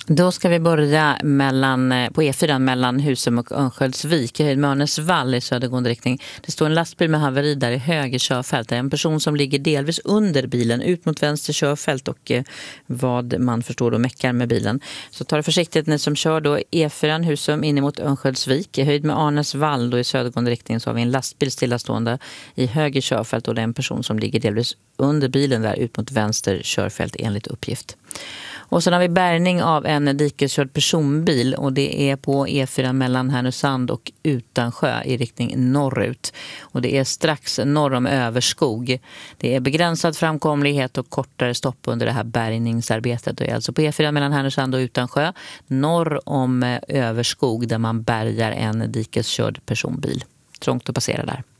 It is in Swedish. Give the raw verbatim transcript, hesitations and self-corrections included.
Då ska vi börja mellan, på E fyra mellan Husum och Örnsköldsvik i höjd med Örnäsvall i södergående riktning. Det står en lastbil med haveri där i höger körfält. Det är en person som ligger delvis under bilen ut mot vänster körfält och eh, vad man förstår då meckar med bilen. Så ta det försiktigt ni som kör då E fyra Husum in mot Örnsköldsvik i höjd med Örnäsvall då i södergående riktning, så har vi en lastbil stillastående i höger körfält och det är en person som ligger delvis under bilen där ut mot vänster körfält enligt uppgift. Och sen har vi bärgning av en dikeskörd personbil och det är på E fyra mellan Härnösand och Utansjö i riktning norrut. Och det är strax norr om Överskog. Det är begränsad framkomlighet och kortare stopp under det här bärgningsarbetet. Det är alltså på E fyra mellan Härnösand och Utansjö norr om Överskog där man bärgar en dikeskörd personbil. Trångt att passera där.